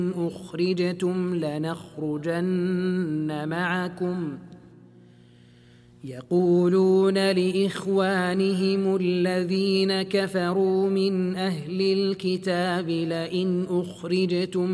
أخرجتم لنخرجن معكم يقولون لإخوانهم الذين كفروا من أهل الكتاب لئن أخرجتم